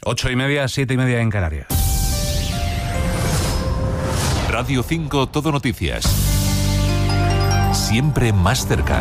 8:30, 7:30 en Canarias. Radio 5 Todo Noticias. Siempre más cerca.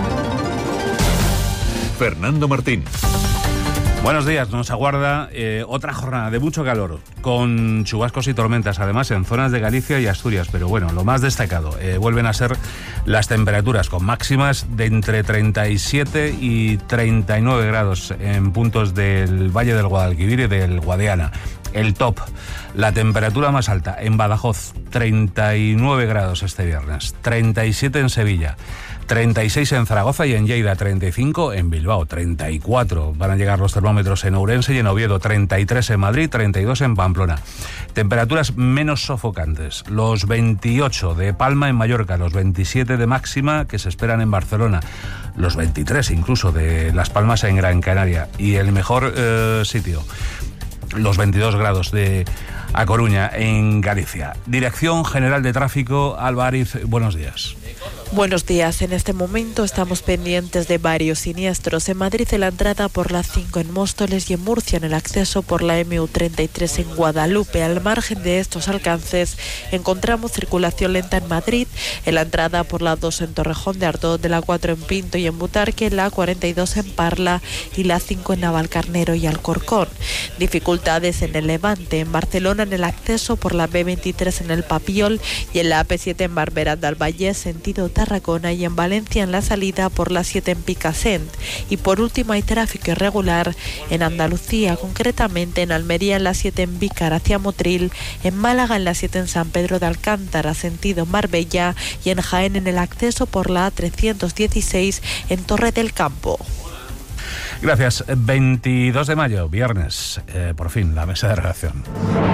Fernando Martín. Buenos días, nos aguarda otra jornada de mucho calor, con chubascos y tormentas, además en zonas de Galicia y Asturias. Pero bueno, lo más destacado, vuelven a ser las temperaturas, con máximas de entre 37 y 39 grados en puntos del Valle del Guadalquivir y del Guadiana. El top, la temperatura más alta en Badajoz, 39 grados este viernes, 37 en Sevilla, 36 en Zaragoza y en Lleida, 35 en Bilbao, 34 van a llegar los termómetros en Ourense y en Oviedo, 33 en Madrid, 32 en Pamplona. Temperaturas menos sofocantes, los 28 de Palma en Mallorca, los 27 de máxima que se esperan en Barcelona, los 23 incluso de Las Palmas en Gran Canaria, y el mejor sitio, los 22 grados de A Coruña, en Galicia. Dirección General de Tráfico, Alba Ariz, buenos días. Buenos días. En este momento estamos pendientes de varios siniestros. En Madrid, en la entrada por la 5 en Móstoles, y en Murcia, en el acceso por la MU33 en Guadalupe. Al margen de estos alcances, encontramos circulación lenta en Madrid, en la entrada por la 2 en Torrejón de Ardoz, de la 4 en Pinto y en Butarque, la 42 en Parla y la 5 en Navalcarnero y Alcorcón. Dificultades en el Levante, en Barcelona, en el acceso por la B23 en el Papiol y en la AP7 en Barberà del Vallès, sentido Tarragona, y en Valencia en la salida por la 7 en Picassent. Y por último hay tráfico irregular en Andalucía, concretamente en Almería en la 7 en Vícar hacia Motril, en Málaga en la 7 en San Pedro de Alcántara, sentido Marbella, y en Jaén en el acceso por la A316 en Torre del Campo. Gracias. 22 de mayo, viernes, por fin, la mesa de redacción.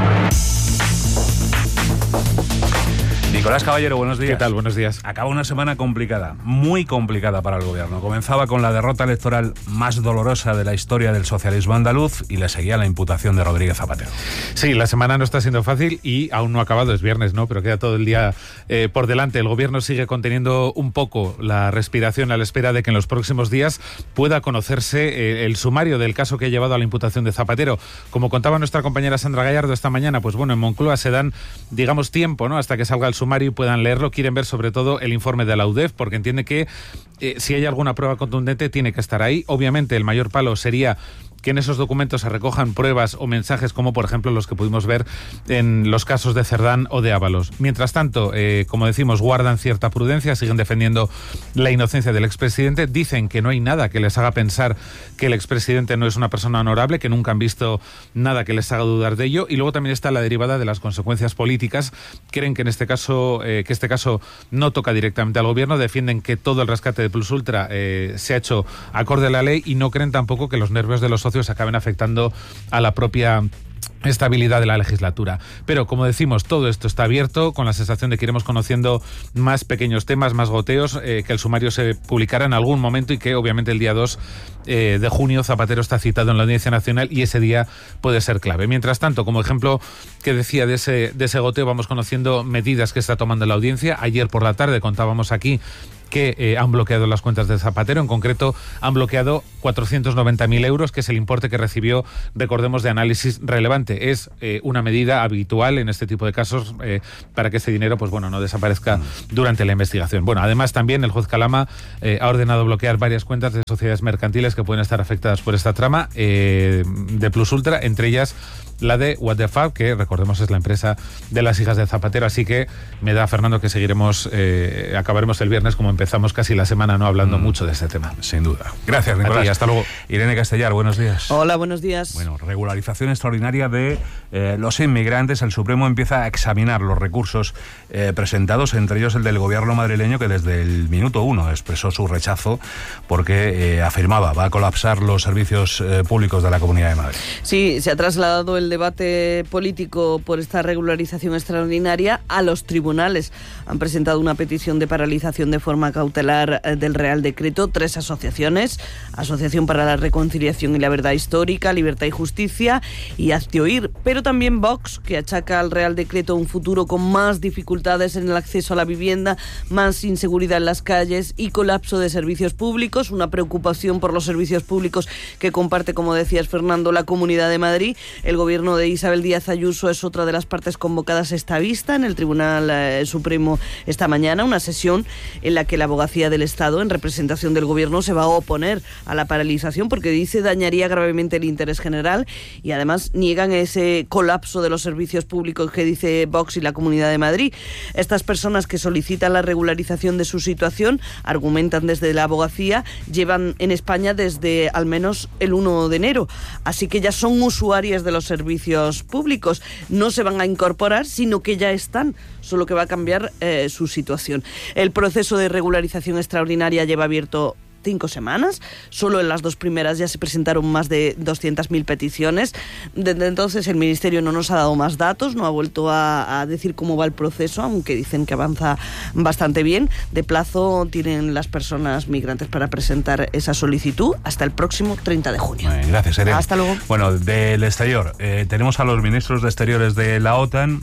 Nicolás Caballero, buenos días. ¿Qué tal? Buenos días. Acaba una semana complicada, muy complicada para el gobierno. Comenzaba con la derrota electoral más dolorosa de la historia del socialismo andaluz y le seguía la imputación de Rodríguez Zapatero. Sí, la semana no está siendo fácil y aún no ha acabado, es viernes, ¿no? Pero queda todo el día por delante. El gobierno sigue conteniendo un poco la respiración a la espera de que en los próximos días pueda conocerse el sumario del caso que ha llevado a la imputación de Zapatero. Como contaba nuestra compañera Sandra Gallardo esta mañana, pues bueno, en Moncloa se dan, digamos, tiempo, ¿no?, hasta que salga el sumario y puedan leerlo. Quieren ver sobre todo el informe de la UDEF, porque entiende que si hay alguna prueba contundente tiene que estar ahí. Obviamente el mayor palo sería que en esos documentos se recojan pruebas o mensajes como por ejemplo los que pudimos ver en los casos de Cerdán o de Ábalos. Mientras tanto, como decimos, guardan cierta prudencia, siguen defendiendo la inocencia del expresidente, dicen que no hay nada que les haga pensar que el expresidente no es una persona honorable, que nunca han visto nada que les haga dudar de ello, y luego también está la derivada de las consecuencias políticas. Creen que en este caso no toca directamente al gobierno, defienden que todo el rescate de Plus Ultra se ha hecho acorde a la ley y no creen tampoco que los nervios de los socios acaben afectando a la propia estabilidad de la legislatura. Pero, como decimos, todo esto está abierto, con la sensación de que iremos conociendo más pequeños temas, más goteos, que el sumario se publicará en algún momento y que obviamente el día 2 de junio Zapatero está citado en la Audiencia Nacional y ese día puede ser clave. Mientras tanto, como ejemplo que decía de ese goteo, vamos conociendo medidas que está tomando la Audiencia. Ayer por la tarde contábamos aquí que han bloqueado las cuentas de Zapatero. En concreto, han bloqueado 490.000 euros, que es el importe que recibió, recordemos, de Análisis Relevante. Es una medida habitual en este tipo de casos para que ese dinero, pues bueno, no desaparezca durante la investigación. Bueno, además también el juez Calama ha ordenado bloquear varias cuentas de sociedades mercantiles que pueden estar afectadas por esta trama de Plus Ultra, entre ellas la de What the Fuck, que recordemos es la empresa de las hijas de Zapatero. Así que me da, Fernando, que seguiremos, acabaremos el viernes como empezamos casi la semana, no hablando mucho de este tema. Sin duda. Gracias, Nicolás. A ti, hasta luego. Irene Castellar, buenos días. Hola, buenos días. Bueno, regularización extraordinaria de los inmigrantes. El Supremo empieza a examinar los recursos presentados, entre ellos el del gobierno madrileño, que desde el minuto 1 expresó su rechazo porque afirmaba va a colapsar los servicios públicos de la Comunidad de Madrid. Sí, se ha trasladado el el debate político por esta regularización extraordinaria a los tribunales. Han presentado una petición de paralización de forma cautelar del Real Decreto 3 asociaciones: Asociación para la Reconciliación y la Verdad Histórica, Libertad y Justicia y Hazte Oír, pero también Vox, que achaca al Real Decreto un futuro con más dificultades en el acceso a la vivienda, más inseguridad en las calles y colapso de servicios públicos, una preocupación por los servicios públicos que comparte, como decías, Fernando, la Comunidad de Madrid. El gobierno de Isabel Díaz Ayuso es otra de las partes convocadas a esta vista en el Tribunal Supremo esta mañana, una sesión en la que la Abogacía del Estado, en representación del gobierno, se va a oponer a la paralización porque dice dañaría gravemente el interés general, y además niegan ese colapso de los servicios públicos que dice Vox y la Comunidad de Madrid. Estas personas que solicitan la regularización de su situación, argumentan desde la abogacía, llevan en España desde al menos el 1 de enero, así que ya son usuarias de los servicios públicos. No se van a incorporar, sino que ya están, solo que va a cambiar su situación. El proceso de regularización extraordinaria lleva abierto 5 semanas. Solo en las 2 primeras ya se presentaron más de 200.000 peticiones. Desde entonces el Ministerio no nos ha dado más datos, no ha vuelto a decir cómo va el proceso, aunque dicen que avanza bastante bien. De plazo tienen las personas migrantes para presentar esa solicitud hasta el próximo 30 de junio. Gracias, Irene. Hasta luego. Bueno, del exterior, tenemos a los ministros de Exteriores de la OTAN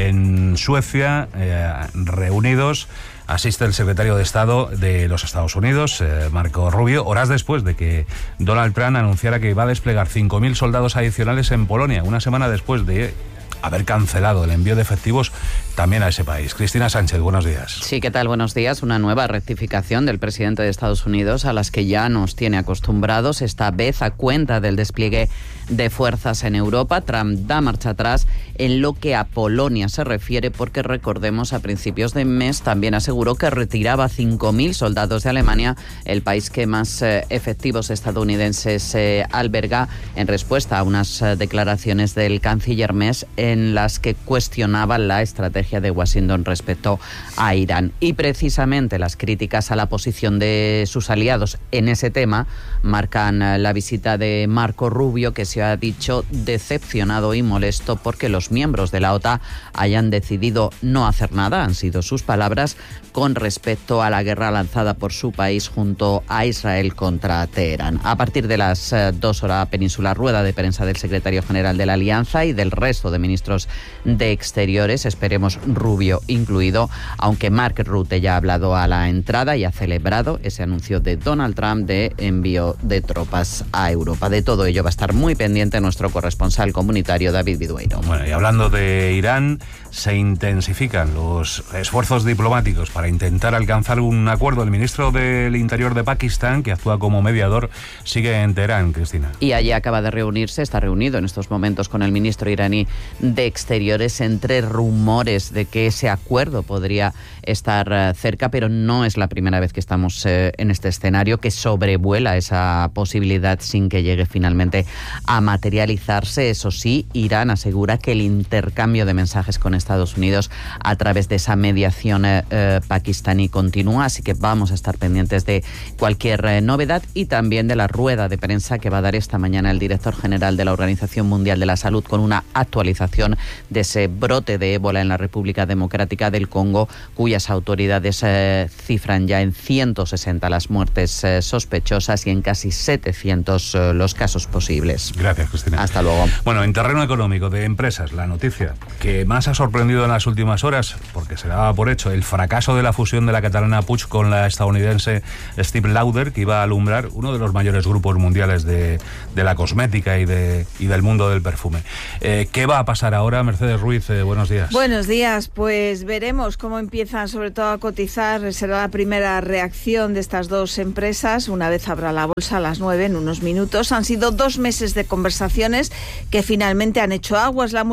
en Suecia, reunidos. Asiste el secretario de Estado de los Estados Unidos, Marco Rubio, horas después de que Donald Trump anunciara que iba a desplegar 5.000 soldados adicionales en Polonia, una semana después de haber cancelado el envío de efectivos también a ese país. Cristina Sánchez, buenos días. Sí, ¿qué tal? Buenos días. Una nueva rectificación del presidente de Estados Unidos a las que ya nos tiene acostumbrados, esta vez a cuenta del despliegue de fuerzas en Europa. Trump da marcha atrás en lo que a Polonia se refiere, porque recordemos, a principios de mes también aseguró que retiraba 5.000 soldados de Alemania, el país que más efectivos estadounidenses alberga, en respuesta a unas declaraciones del canciller Merz en las que cuestionaba la estrategia de Washington respecto a Irán. Y precisamente las críticas a la posición de sus aliados en ese tema marcan la visita de Marco Rubio, que se ha dicho decepcionado y molesto porque los miembros de la OTAN hayan decidido no hacer nada, han sido sus palabras, con respecto a la guerra lanzada por su país junto a Israel contra Teherán. A partir de las 2 horas peninsular, rueda de prensa del secretario general de la Alianza y del resto de ministros de Exteriores, esperemos Rubio incluido, aunque Mark Rutte ya ha hablado a la entrada y ha celebrado ese anuncio de Donald Trump de envío de tropas a Europa. De todo ello va a estar muy pendiente nuestro corresponsal comunitario David Vidueiro. Bueno, y hablando de Irán, se intensifican los esfuerzos diplomáticos para intentar alcanzar un acuerdo. El ministro del Interior de Pakistán, que actúa como mediador, sigue en Teherán, Cristina. Y allí acaba de reunirse, está reunido en estos momentos con el ministro iraní de Exteriores, entre rumores de que ese acuerdo podría estar cerca, pero no es la primera vez que estamos en este escenario, que sobrevuela esa posibilidad sin que llegue finalmente a materializarse. Eso sí, Irán asegura que el intercambio de mensajes con Estados Unidos a través de esa mediación pakistaní continúa, así que vamos a estar pendientes de cualquier novedad y también de la rueda de prensa que va a dar esta mañana el director general de la Organización Mundial de la Salud, con una actualización de ese brote de ébola en la República Democrática del Congo, cuyas autoridades cifran ya en 160 las muertes sospechosas y en casi 700 los casos posibles. Gracias, Cristina. Hasta luego. Bueno, en terreno económico de empresas, la noticia que más ha sorprendido en las últimas horas, porque se daba por hecho el fracaso de la fusión de la catalana Puig con la estadounidense Estée Lauder, que iba a alumbrar uno de los mayores grupos mundiales de la cosmética y del mundo del perfume. ¿Qué va a pasar ahora? Mercedes Ruiz, buenos días. Buenos días, pues veremos cómo empiezan sobre todo a cotizar. Será la primera reacción de estas dos empresas una vez abra la bolsa a las 9, en unos minutos. Han sido 2 meses de conversaciones que finalmente han hecho aguas. La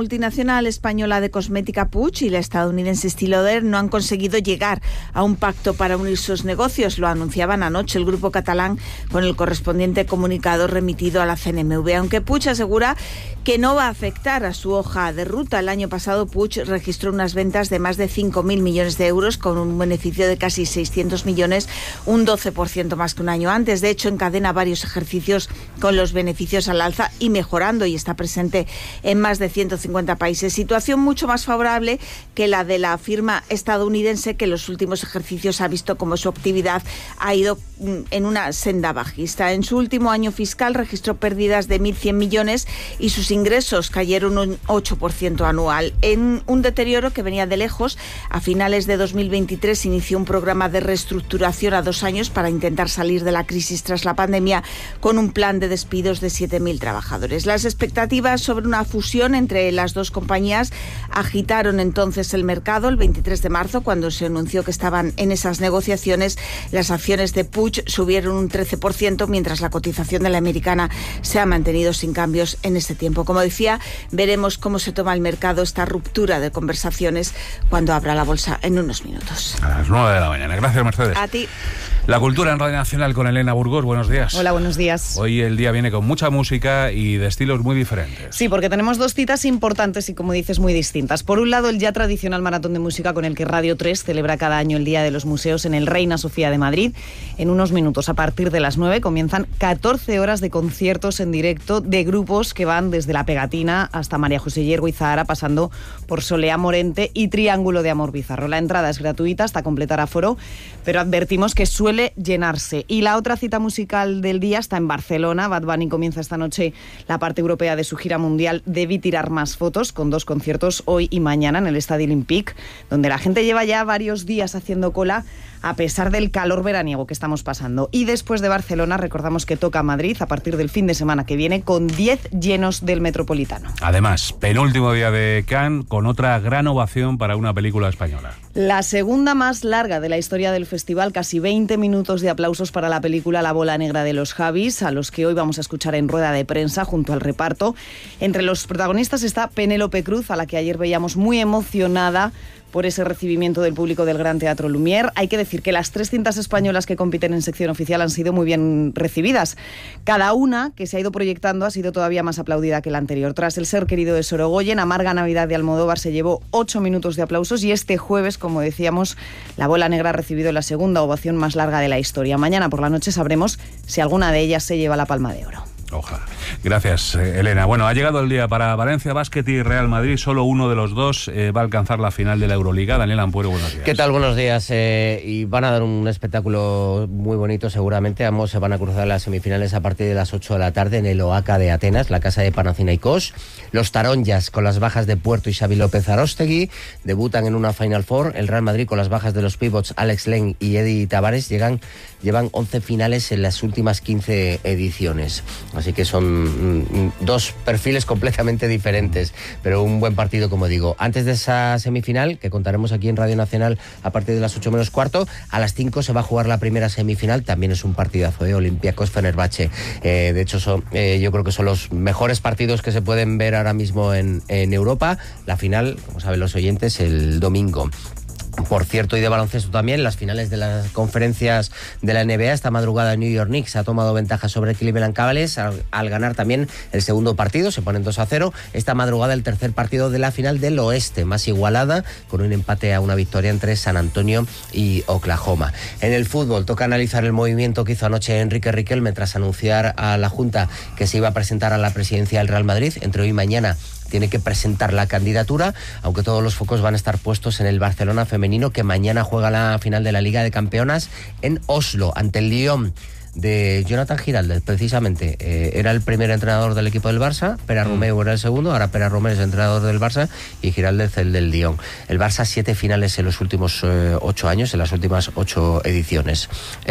multinacional española de cosmética Puig y la estadounidense Estée Lauder no han conseguido llegar a un pacto para unir sus negocios. Lo anunciaban anoche el grupo catalán con el correspondiente comunicado remitido a la CNMV, aunque Puig asegura que no va a afectar a su hoja de ruta. El año pasado Puig registró unas ventas de más de 5.000 millones de euros con un beneficio de casi 600 millones, un 12% más que un año antes. De hecho, encadena varios ejercicios con los beneficios al alza y mejorando, y está presente en más de 150 países. Situación mucho más favorable que la de la firma estadounidense, que en los últimos ejercicios ha visto como su actividad ha ido en una senda bajista. En su último año fiscal registró pérdidas de 1.100 millones y sus ingresos cayeron un 8% anual. En un deterioro que venía de lejos, a finales de 2023 inició un programa de reestructuración a 2 años para intentar salir de la crisis tras la pandemia, con un plan de despidos de 7.000 trabajadores. Las expectativas sobre una fusión entre las dos compañías agitaron entonces el mercado. El 23 de marzo, cuando se anunció que estaban en esas negociaciones, las acciones de Puig subieron un 13%, mientras la cotización de la americana se ha mantenido sin cambios en este tiempo. Como decía, veremos cómo se toma el mercado esta ruptura de conversaciones cuando abra la bolsa en unos minutos. A las 9 de la mañana. Gracias, Mercedes. A ti. La cultura en Radio Nacional con Elena Burgos. Buenos días. Hola, buenos días. Hoy el día viene con mucha música y de estilos muy diferentes. Sí, porque tenemos 2 citas importantes y, como dices, muy distintas. Por un lado, el ya tradicional maratón de música con el que Radio 3 celebra cada año el Día de los Museos en el Reina Sofía de Madrid. En unos minutos, a partir de las 9, comienzan 14 horas de conciertos en directo de grupos que van desde La Pegatina hasta María José Hiergo y Zahara, pasando por Soleá Morente y Triángulo de Amor Bizarro. La entrada es gratuita hasta completar aforo, pero advertimos que suele llenarse. Y la otra cita musical del día está en Barcelona. Bad Bunny comienza esta noche la parte europea de su gira mundial Debí tirar más fotos, con 2 conciertos hoy y mañana en el Estadio Olympique, donde la gente lleva ya varios días haciendo cola a pesar del calor veraniego que estamos pasando. Y después de Barcelona, recordamos que toca Madrid a partir del fin de semana que viene, con 10 llenos del Metropolitano. Además, penúltimo día de Cannes, con otra gran ovación para una película española. La segunda más larga de la historia del festival, casi 20 minutos de aplausos para la película La bola negra de los Javis, a los que hoy vamos a escuchar en rueda de prensa junto al reparto. Entre los protagonistas está Penélope Cruz, a la que ayer veíamos muy emocionada por ese recibimiento del público del Gran Teatro Lumière. Hay que decir que las 3 cintas españolas que compiten en sección oficial han sido muy bien recibidas. Cada una que se ha ido proyectando ha sido todavía más aplaudida que la anterior. Tras El ser querido de Sorogoyen, Amarga Navidad de Almodóvar se llevó 8 minutos de aplausos, y este jueves, como decíamos, La bola negra ha recibido la segunda ovación más larga de la historia. Mañana por la noche sabremos si alguna de ellas se lleva la Palma de Oro. Ojalá. Gracias, Elena. Bueno, ha llegado el día para Valencia Basket y Real Madrid. Solo uno de los dos va a alcanzar la final de la Euroliga. Daniel Ampuero, buenos días. ¿Qué tal? Buenos días. Y van a dar un espectáculo muy bonito seguramente. Ambos se van a cruzar las semifinales a partir de las 8 de la tarde en el Oaca de Atenas, la casa de Panathinaikos. Los Taronjas, con las bajas de Puerto y Xavi López Aróstegui, debutan en una Final Four. El Real Madrid, con las bajas de los pivots Alex Len y Eddie Tavares, llevan 11 finales en las últimas 15 ediciones. Así que son 2 perfiles completamente diferentes, pero un buen partido, como digo. Antes de esa semifinal, que contaremos aquí en Radio Nacional a partir de las 8 menos cuarto, a las 5 se va a jugar la primera semifinal. También es un partidazo de Olympiacos-Fenerbahce. De hecho, yo creo que son los mejores partidos que se pueden ver ahora mismo en Europa. La final, como saben los oyentes, el domingo. Por cierto, y de baloncesto también, las finales de las conferencias de la NBA. Esta madrugada New York Knicks ha tomado ventaja sobre Cleveland Cavaliers al ganar también el segundo partido, se ponen 2-0. Esta madrugada el tercer partido de la final del oeste, más igualada, con un empate a una victoria entre San Antonio y Oklahoma. En el fútbol toca analizar el movimiento que hizo anoche Enrique Riquelme tras anunciar a la Junta que se iba a presentar a la presidencia del Real Madrid. Entre hoy y mañana tiene que presentar la candidatura, aunque todos los focos van a estar puestos en el Barcelona femenino, que mañana juega la final de la Liga de Campeonas en Oslo, ante el Lyon de Jonathan Giraldez, precisamente. Era el primer entrenador del equipo del Barça, Pere Romeu era el segundo, ahora Pere Romeu es el entrenador del Barça y Giraldez el del Lyon. El Barça 7 finales en los últimos 8 años, en las últimas 8 ediciones.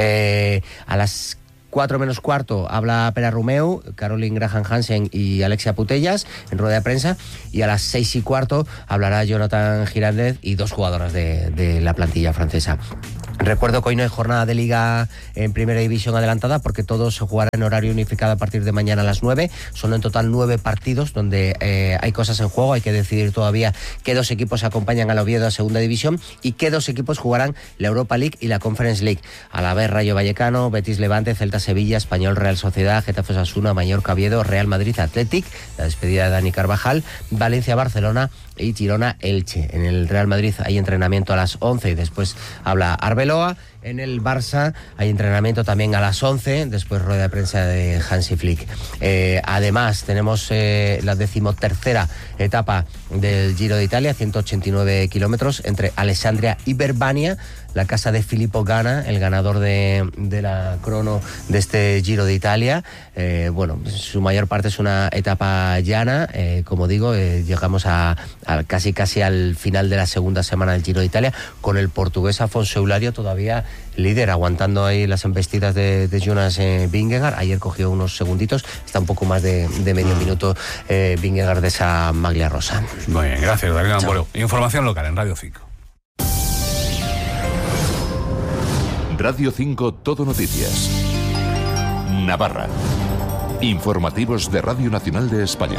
A las 4 menos cuarto habla Pere Romeu, Caroline Graham Hansen y Alexia Putellas en rueda de prensa, y a las 6 y cuarto hablará Jonathan Giraldez y 2 jugadoras de la plantilla francesa. Recuerdo que hoy no hay jornada de Liga en Primera División adelantada porque todo se jugará en horario unificado a partir de mañana a las 9. Son en total 9 partidos donde hay cosas en juego. Hay que decidir todavía qué 2 equipos acompañan al Oviedo a Segunda División y qué 2 equipos jugarán la Europa League y la Conference League. A la vez Rayo Vallecano, Betis Levante, Celta Sevilla, Español Real Sociedad, Getafe Osasuna, Mallorca Oviedo, Real Madrid Athletic, la despedida de Dani Carvajal, Valencia Barcelona y Girona Elche. En el Real Madrid hay entrenamiento a las 11 y después habla Arbeloa. En el Barça hay entrenamiento también a las 11, después rueda de prensa de Hansi Flick. Además tenemos la 13ª etapa del Giro de Italia, 189 kilómetros entre Alessandria y Verbania, la casa de Filippo Ganna, el ganador de la crono de este Giro de Italia. Bueno, su mayor parte es una etapa llana, como digo, llegamos a casi al final de la segunda semana del Giro de Italia, con el portugués Afonso Eulario todavía líder, aguantando ahí las embestidas de Jonas Vingegaard. Ayer cogió unos segunditos, está un poco más de medio minuto Vingegaard de esa maglia rosa. Muy bien, gracias, David Ampuero. Información local en Radio 5. Radio 5 Todo Noticias. Navarra. Informativos de Radio Nacional de España.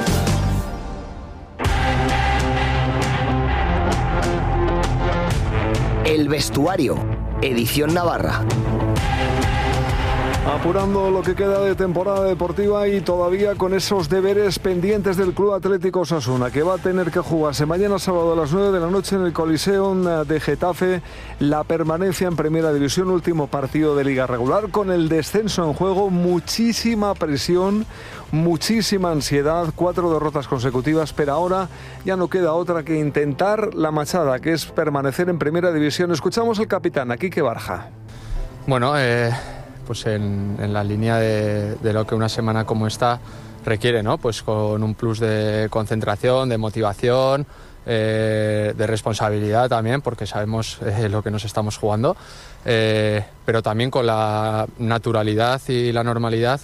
El vestuario, edición Navarra. Apurando lo que queda de temporada deportiva y todavía con esos deberes pendientes del Club Atlético Osasuna, que va a tener que jugarse mañana sábado a las 9 de la noche en el Coliseum de Getafe la permanencia en Primera División, último partido de Liga regular, con el descenso en juego, muchísima presión, muchísima ansiedad, 4 derrotas consecutivas, pero ahora ya no queda otra que intentar la machada, que es permanecer en Primera División. Escuchamos al capitán, Quique Barja. Bueno, pues en la línea de lo que una semana como esta requiere, ¿no? Pues con un plus de concentración, de motivación, de responsabilidad también, porque sabemos lo que nos estamos jugando, pero también con la naturalidad y la normalidad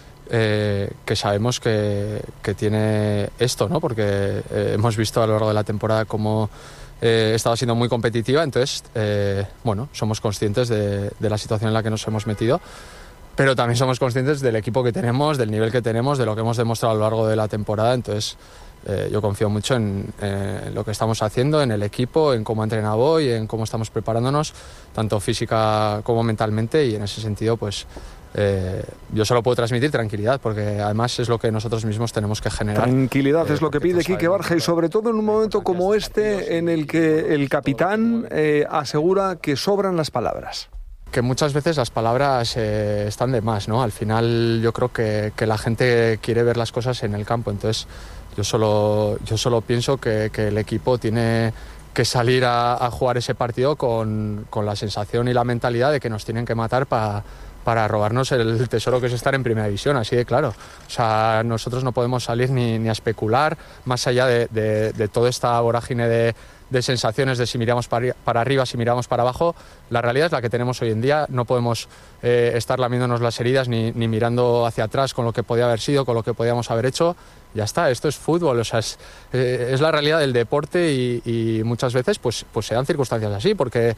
que sabemos que tiene esto, ¿no? Porque hemos visto a lo largo de la temporada cómo estaba siendo muy competitiva, entonces bueno, somos conscientes de la situación en la que nos hemos metido, pero también somos conscientes del equipo que tenemos, del nivel que tenemos, de lo que hemos demostrado a lo largo de la temporada. Entonces yo confío mucho en lo que estamos haciendo, en el equipo, en cómo ha entrenado hoy, en cómo estamos preparándonos, tanto física como mentalmente, y en ese sentido pues yo solo puedo transmitir tranquilidad, porque además es lo que nosotros mismos tenemos que generar. Tranquilidad es lo que pide Quique Barja, y sobre todo en un momento como este en el que el capitán asegura que sobran las palabras. Que muchas veces las palabras están de más, ¿no? Al final yo creo que la gente quiere ver las cosas en el campo, entonces yo solo pienso que el equipo tiene que salir a jugar ese partido con la sensación y la mentalidad de que nos tienen que matar para robarnos el tesoro que es estar en Primera División, así de claro. O sea, nosotros no podemos salir ni a especular, más allá de toda esta vorágine de sensaciones de si miramos para arriba, si miramos para abajo. La realidad es la que tenemos hoy en día. No podemos estar lamiéndonos las heridas ni mirando hacia atrás con lo que podía haber sido, con lo que podíamos haber hecho. Ya está, esto es fútbol, o sea, es la realidad del deporte, y muchas veces pues se dan circunstancias así, porque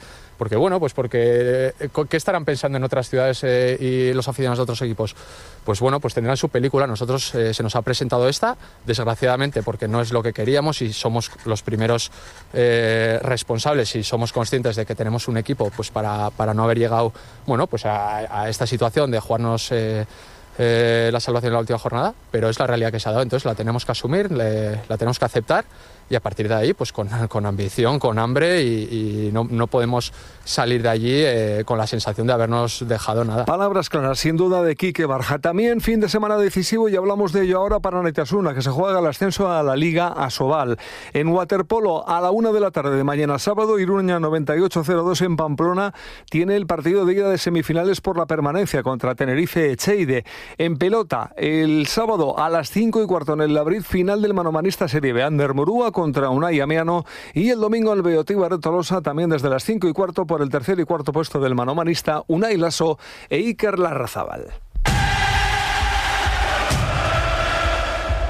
¿qué estarán pensando en otras ciudades y los aficionados de otros equipos? Pues bueno, pues tendrán su película. Nosotros se nos ha presentado esta, desgraciadamente, porque no es lo que queríamos, y somos los primeros responsables, y somos conscientes de que tenemos un equipo pues para no haber llegado, bueno, pues a esta situación de jugarnos la salvación en la última jornada, pero es la realidad que se ha dado, entonces la tenemos que asumir, la tenemos que aceptar, y a partir de ahí pues con ambición, con hambre, y no podemos salir de allí con la sensación de habernos dejado nada. Palabras claras, sin duda, de Quique Barja. También fin de semana decisivo, y hablamos de ello ahora, para Neitasuna, que se juega el ascenso a la Liga Asobal. En waterpolo, a la 1 de la tarde de mañana sábado, Iruña 98-02 en Pamplona tiene el partido de ida de semifinales por la permanencia contra Tenerife Echeide. En pelota, el sábado a las 5:15 en el Labrit, final del manomanista Serie B, Ander Murúa contra Unai Amiano, y el domingo el Beotíbar Tolosa, también desde las 5:15 por el tercer y cuarto puesto del manomanista Unai Lasso e Iker Larrazábal.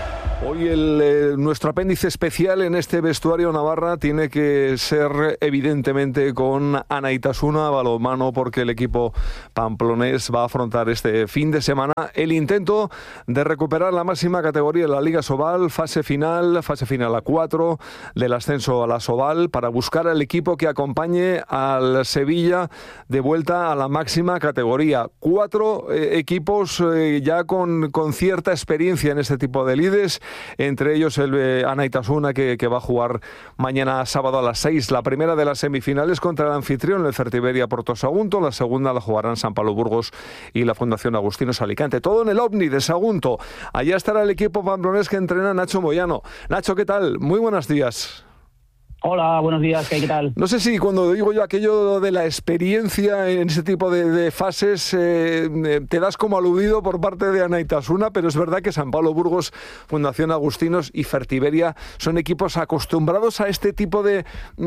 Hoy nuestro apéndice especial en este vestuario Navarra tiene que ser evidentemente con Anaitasuna balonmano, porque el equipo pamplonés va a afrontar este fin de semana el intento de recuperar la máxima categoría de la Liga Asobal, fase final a 4 del ascenso a la Asobal, para buscar al equipo que acompañe al Sevilla de vuelta a la máxima categoría. 4 equipos ya con cierta experiencia en este tipo de lides, entre ellos el Anaitasuna que va a jugar mañana sábado a las 6, la primera de las semifinales contra el anfitrión, el Fertiberia Porto Sagunto. La segunda la jugarán San Pablo Burgos y la Fundación Agustinos Alicante. Todo en el OVNI de Sagunto. Allá estará el equipo pamplonés que entrena Nacho Moyano. Nacho, ¿qué tal? Muy buenos días. Hola, buenos días, ¿qué tal? No sé si cuando digo yo aquello de la experiencia en ese tipo de fases te das como aludido por parte de Anaitasuna, pero es verdad que San Pablo Burgos, Fundación Agustinos y Fertiberia son equipos acostumbrados a este tipo de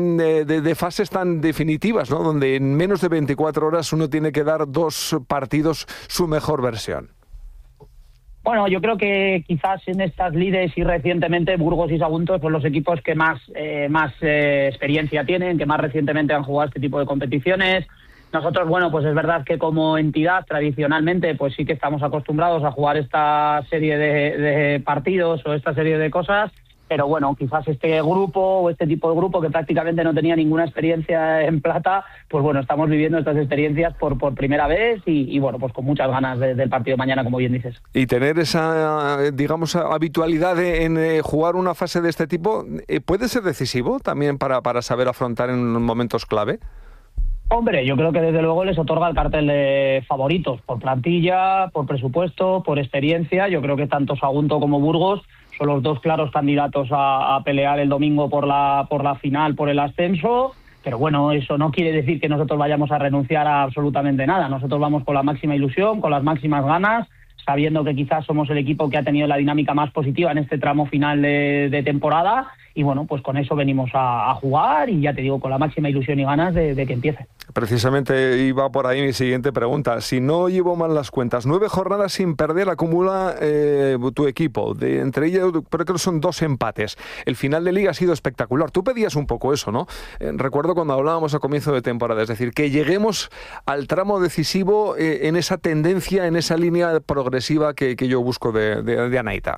fases tan definitivas, ¿no? Donde en menos de 24 horas uno tiene que dar 2 partidos su mejor versión. Bueno, yo creo que quizás en estas lides y recientemente Burgos y Sagunto son los equipos que más experiencia tienen, que más recientemente han jugado este tipo de competiciones. Nosotros, bueno, pues es verdad que como entidad tradicionalmente pues sí que estamos acostumbrados a jugar esta serie de partidos o esta serie de cosas, pero bueno, quizás este grupo o este tipo de grupo que prácticamente no tenía ninguna experiencia en plata, pues bueno, estamos viviendo estas experiencias por primera vez y bueno, pues con muchas ganas del partido mañana, como bien dices. Y tener esa, digamos, habitualidad en jugar una fase de este tipo, ¿puede ser decisivo también para saber afrontar en momentos clave? Hombre, yo creo que desde luego les otorga el cartel de favoritos, por plantilla, por presupuesto, por experiencia. Yo creo que tanto Sagunto como Burgos son los 2 claros candidatos a pelear el domingo por la final, por el ascenso. Pero bueno, eso no quiere decir que nosotros vayamos a renunciar a absolutamente nada. Nosotros vamos con la máxima ilusión, con las máximas ganas, sabiendo que quizás somos el equipo que ha tenido la dinámica más positiva en este tramo final de temporada. Y bueno, pues con eso venimos a jugar y ya te digo, con la máxima ilusión y ganas de que empiece. Precisamente iba por ahí mi siguiente pregunta. Si no llevo mal las cuentas, 9 jornadas sin perder acumula tu equipo. Entre ellas creo que son 2 empates. El final de liga ha sido espectacular. Tú pedías un poco eso, ¿no? Recuerdo cuando hablábamos a comienzo de temporada, es decir, que lleguemos al tramo decisivo en esa tendencia, en esa línea progresiva que yo busco de Anaita.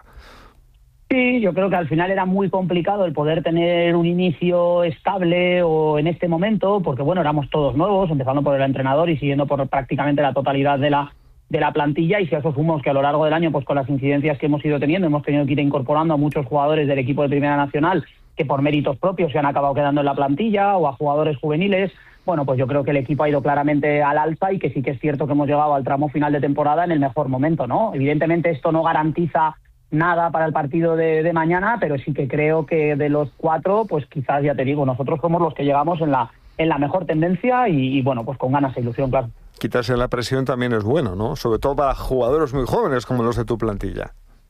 Sí, yo creo que al final era muy complicado el poder tener un inicio estable o en este momento, porque bueno, éramos todos nuevos, empezando por el entrenador y siguiendo por prácticamente la totalidad de la plantilla, y si a eso sumamos que a lo largo del año, pues con las incidencias que hemos ido teniendo, hemos tenido que ir incorporando a muchos jugadores del equipo de Primera Nacional que por méritos propios se han acabado quedando en la plantilla, o a jugadores juveniles. Bueno, pues yo creo que el equipo ha ido claramente al alza y que sí que es cierto que hemos llegado al tramo final de temporada en el mejor momento, ¿no? Evidentemente esto no garantiza nada para el partido de mañana, pero sí que creo que de los 4, pues quizás, ya te digo, nosotros somos los que llegamos en la mejor tendencia y bueno, pues con ganas e ilusión, claro. Quitarse la presión también es bueno, ¿no? Sobre todo para jugadores muy jóvenes como los de tu plantilla.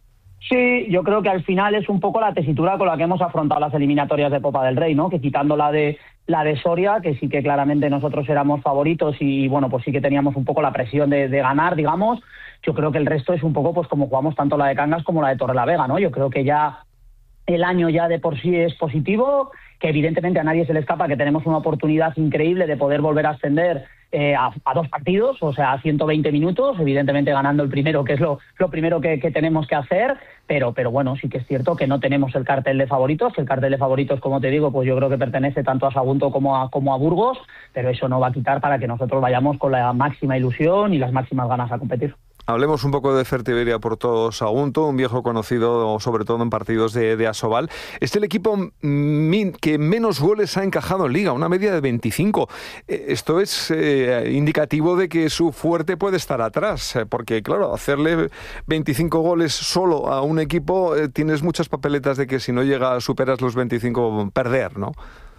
Sí, yo creo que al final es un poco la tesitura con la que hemos afrontado las eliminatorias de Copa del Rey, ¿no? Que quitando la de Soria, que sí que claramente nosotros éramos favoritos y bueno, pues sí que teníamos un poco la presión de ganar, digamos. Yo creo que el resto es un poco pues como jugamos tanto la de Cangas como la de Torrelavega, ¿no? Yo creo que ya el año ya de por sí es positivo, que evidentemente a nadie se le escapa que tenemos una oportunidad increíble de poder volver a ascender a 2 partidos, o sea, a 120 minutos, evidentemente ganando el primero, que es lo primero que tenemos que hacer, pero bueno, sí que es cierto que no tenemos el cartel de favoritos, que el cartel de favoritos, como te digo, pues yo creo que pertenece tanto a Sagunto como a Burgos, pero eso no va a quitar para que nosotros vayamos con la máxima ilusión y las máximas ganas a competir. Hablemos un poco de Fertiberia Porto Sagunto, un viejo conocido sobre todo en partidos de Asobal. Es el equipo que menos goles ha encajado en Liga, una media de 25. Esto es indicativo de que su fuerte puede estar atrás, porque claro, hacerle 25 goles solo a un equipo, tienes muchas papeletas de que si no superas los 25, perder, ¿no?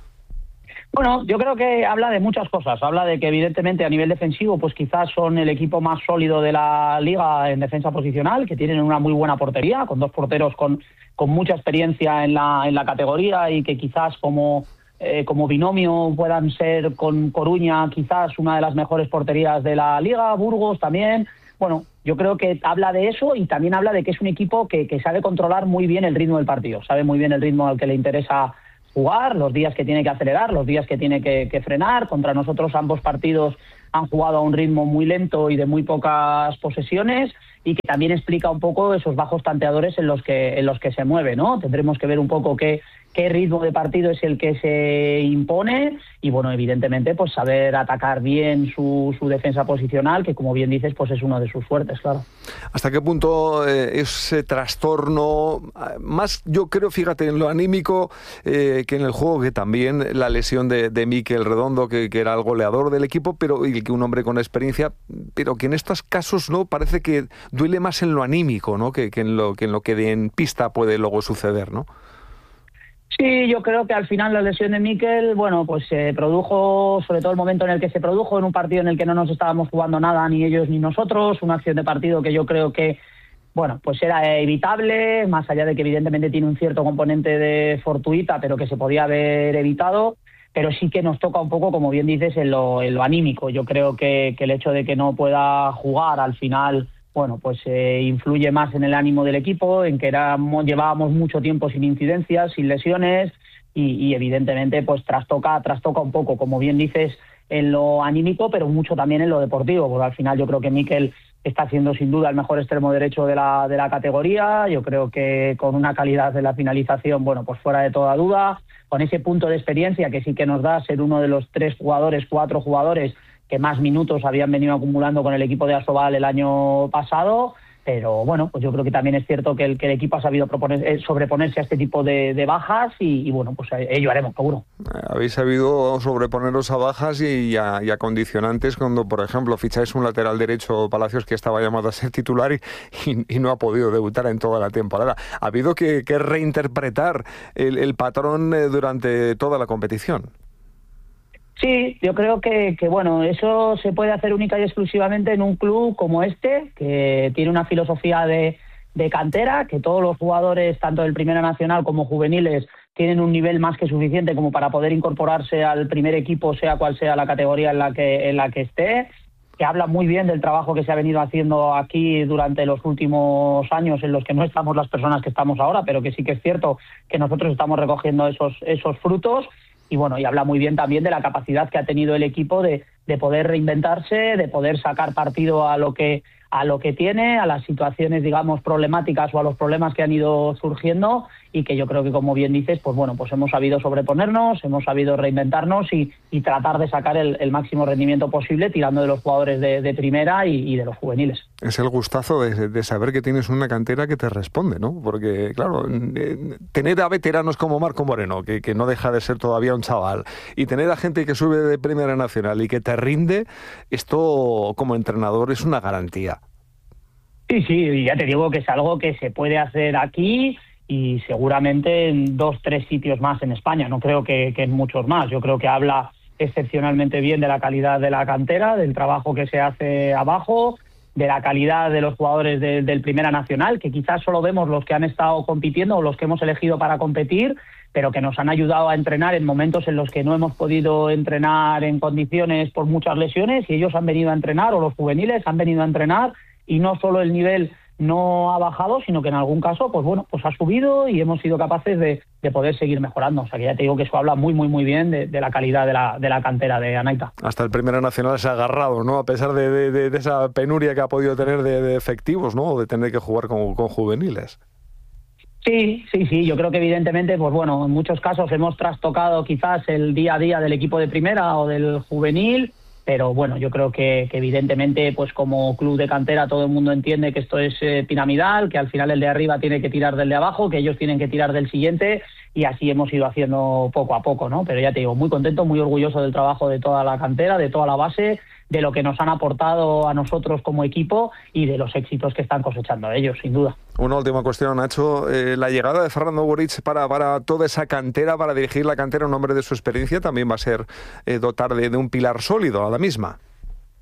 Bueno, yo creo que habla de muchas cosas. Habla de que evidentemente a nivel defensivo pues quizás son el equipo más sólido de la liga en defensa posicional, que tienen una muy buena portería, con 2 porteros con mucha experiencia en la categoría y que quizás como binomio puedan ser con Coruña quizás una de las mejores porterías de la liga, Burgos también. Bueno, yo creo que habla de eso y también habla de que es un equipo que sabe controlar muy bien el ritmo del partido, sabe muy bien el ritmo al que le interesa jugar, los días que tiene que acelerar, los días que tiene que frenar. Contra nosotros ambos partidos han jugado a un ritmo muy lento y de muy pocas posesiones, y que también explica un poco esos bajos tanteadores en los que se mueve, ¿no? Tendremos que ver un poco qué ritmo de partido es el que se impone y, bueno, evidentemente, pues saber atacar bien su defensa posicional, que, como bien dices, pues es uno de sus fuertes, claro. ¿Hasta qué punto ese trastorno, más yo creo, fíjate, en lo anímico que en el juego, que también la lesión de Mikel Redondo, que era el goleador del equipo, pero y que un hombre con experiencia, pero que en estos casos no parece que duele más en lo anímico, ¿no? que en lo que en pista puede luego suceder, ¿no? Sí, yo creo que al final la lesión de Mikel, bueno, pues se produjo, sobre todo el momento en el que se produjo, en un partido en el que no nos estábamos jugando nada, ni ellos ni nosotros, una acción de partido que yo creo que, bueno, pues era evitable, más allá de que evidentemente tiene un cierto componente de fortuita, pero que se podía haber evitado, pero sí que nos toca un poco, como bien dices, en lo anímico. Yo creo que el hecho de que no pueda jugar al final, bueno, pues influye más en el ánimo del equipo, en que llevábamos mucho tiempo sin incidencias, sin lesiones, y evidentemente pues trastoca un poco, como bien dices, en lo anímico, pero mucho también en lo deportivo, porque al final yo creo que Mikel está siendo sin duda el mejor extremo derecho de la categoría. Yo creo que con una calidad de la finalización, bueno, pues fuera de toda duda, con ese punto de experiencia que sí que nos da ser uno de los 4 jugadores que más minutos habían venido acumulando con el equipo de ASOVAL el año pasado, pero bueno, pues yo creo que también es cierto que el equipo ha sabido sobreponerse a este tipo de bajas y bueno, pues ello haremos, seguro. Habéis sabido sobreponeros a bajas y a condicionantes cuando, por ejemplo, ficháis un lateral derecho, Palacios, que estaba llamado a ser titular y no ha podido debutar en toda la temporada. Ha habido que reinterpretar el patrón durante toda la competición. Sí, yo creo que bueno, eso se puede hacer única y exclusivamente en un club como este, que tiene una filosofía de cantera, que todos los jugadores, tanto del Primera Nacional como juveniles, tienen un nivel más que suficiente como para poder incorporarse al primer equipo, sea cual sea la categoría en la que esté, que habla muy bien del trabajo que se ha venido haciendo aquí durante los últimos años, en los que no estamos las personas que estamos ahora, pero que sí que es cierto que nosotros estamos recogiendo esos frutos. Y bueno, y habla muy bien también de la capacidad que ha tenido el equipo de poder reinventarse, de poder sacar partido a lo que tiene, a las situaciones, digamos, problemáticas o a los problemas que han ido surgiendo, y que yo creo que, como bien dices, pues bueno, pues hemos sabido sobreponernos, hemos sabido reinventarnos y tratar de sacar el máximo rendimiento posible, tirando de los jugadores de primera y de los juveniles. Es el gustazo de saber que tienes una cantera que te responde, ¿no? Porque, claro, tener a veteranos como Marco Moreno, que no deja de ser todavía un chaval, y tener a gente que sube de Primera Nacional y que te rinde, esto como entrenador es una garantía. Sí, ya te digo que es algo que se puede hacer aquí y seguramente en 2-3 sitios más en España. No creo que en muchos más. Yo creo que habla excepcionalmente bien de la calidad de la cantera, del trabajo que se hace abajo, de la calidad de los jugadores del Primera Nacional, que quizás solo vemos los que han estado compitiendo o los que hemos elegido para competir, pero que nos han ayudado a entrenar en momentos en los que no hemos podido entrenar en condiciones por muchas lesiones, y ellos han venido a entrenar, o los juveniles han venido a entrenar, y no solo el nivel no ha bajado, sino que en algún caso, pues bueno, pues ha subido y hemos sido capaces de poder seguir mejorando. O sea que ya te digo que eso habla muy, muy, muy bien de la calidad de la cantera de Anaita. Hasta el Primera Nacional se ha agarrado, ¿no? A pesar de esa penuria que ha podido tener de efectivos, ¿no? O de tener que jugar con juveniles. Sí, yo creo que evidentemente, pues bueno, en muchos casos hemos trastocado quizás el día a día del equipo de primera o del juvenil, pero bueno, yo creo que evidentemente, pues como club de cantera, todo el mundo entiende que esto es piramidal, que al final el de arriba tiene que tirar del de abajo, que ellos tienen que tirar del siguiente, y así hemos ido haciendo poco a poco, ¿no? Pero ya te digo, muy contento, muy orgulloso del trabajo de toda la cantera, de toda la base, de lo que nos han aportado a nosotros como equipo y de los éxitos que están cosechando ellos, sin duda. Una última cuestión, Nacho. La llegada de Fernando Buric para toda esa cantera, para dirigir la cantera, un hombre de su experiencia, también va a ser dotar de un pilar sólido a la misma.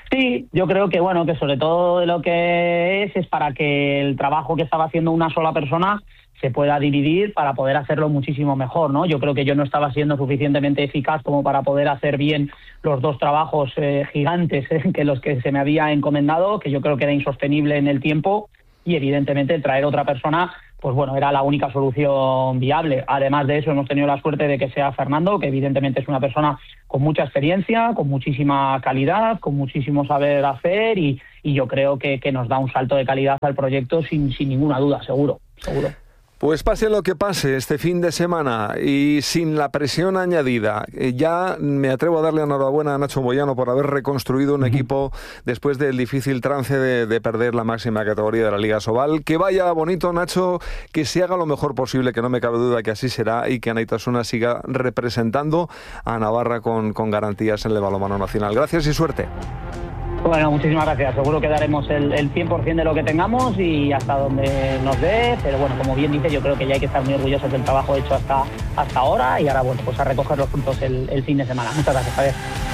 Sí, yo creo que bueno, que sobre todo lo que es para que el trabajo que estaba haciendo una sola persona se pueda dividir para poder hacerlo muchísimo mejor, ¿no? Yo creo que yo no estaba siendo suficientemente eficaz como para poder hacer bien los dos trabajos gigantes que los que se me había encomendado, que yo creo que era insostenible en el tiempo, y evidentemente traer otra persona, pues bueno, era la única solución viable. Además de eso, hemos tenido la suerte de que sea Fernando, que evidentemente es una persona con mucha experiencia, con muchísima calidad, con muchísimo saber hacer, y yo creo que nos da un salto de calidad al proyecto sin ninguna duda, seguro. Pues pase lo que pase este fin de semana y sin la presión añadida, ya me atrevo a darle enhorabuena a Nacho Moyano por haber reconstruido un equipo después del difícil trance de perder la máxima categoría de la Liga Asobal. Que vaya bonito, Nacho, que se haga lo mejor posible, que no me cabe duda que así será, y que Anaitasuna siga representando a Navarra con garantías en el balonmano nacional. Gracias y suerte. Bueno, muchísimas gracias. Seguro que daremos el 100% de lo que tengamos y hasta donde nos dé, pero bueno, como bien dice, yo creo que ya hay que estar muy orgullosos del trabajo hecho hasta ahora, y ahora, bueno, pues a recoger los frutos el fin de semana. Muchas gracias, Javier.